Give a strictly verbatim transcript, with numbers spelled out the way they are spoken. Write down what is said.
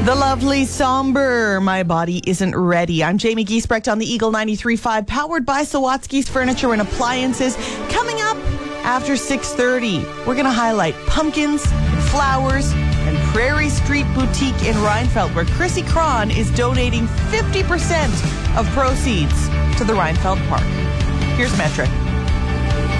The lovely Somber, My Body Isn't Ready. I'm Jamie Giesbrecht on the Eagle ninety-three point five, powered by Sawatsky's Furniture and Appliances. Coming up after six thirty, we're going to highlight pumpkins and flowers and Prairie Street Boutique in Rheinfeldt, where Chrissy Cron is donating fifty percent of proceeds to the Rheinfeldt Park. Here's Metric.